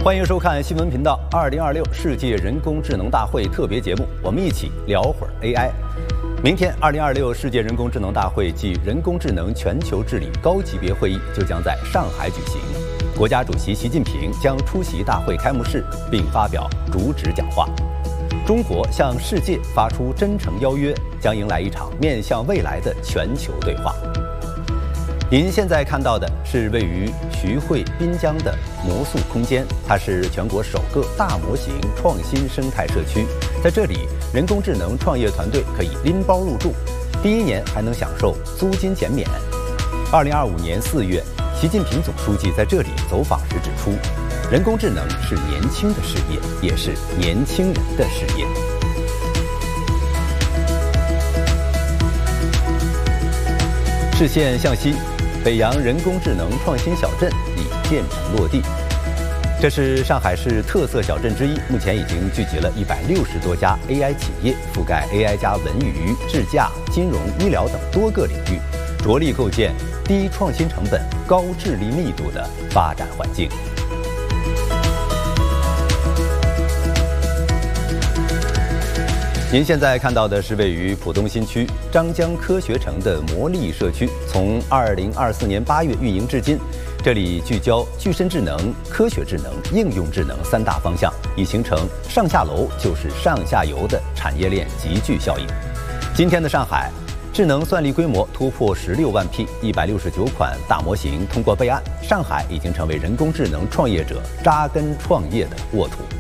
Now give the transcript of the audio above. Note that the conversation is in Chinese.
欢迎收看新闻频道2026世界人工智能大会特别节目，我们一起聊会儿 AI。明天2026世界人工智能大会暨人工智能全球治理高级别会议就将在上海举行，国家主席习近平将出席大会开幕式并发表主旨讲话。中国向世界发出真诚邀约，将迎来一场面向未来的全球对话。您现在看到的是位于徐汇滨江的魔素空间，它是全国首个大模型创新生态社区。在这里，人工智能创业团队可以拎包入住，第1年还能享受租金减免。2025年4月，习近平总书记在这里走访时指出，人工智能是年轻的事业，也是年轻人的事业。视线向西，北洋人工智能创新小镇已建成落地。这是上海市特色小镇之一，目前已经聚集了160多家 AI 企业，覆盖 AI 加文娱、智驾、金融、医疗等多个领域，着力构建低创新成本、高智力密度的发展环境。您现在看到的是位于浦东新区张江科学城的魔力社区，从2024年8月运营至今。这里聚焦具身智能、科学智能、应用智能3大方向，已形成上下楼就是上下游的产业链集聚效应。今天的上海，智能算力规模突破16万匹，169款大模型通过备案，上海已经成为人工智能创业者扎根创业的沃土。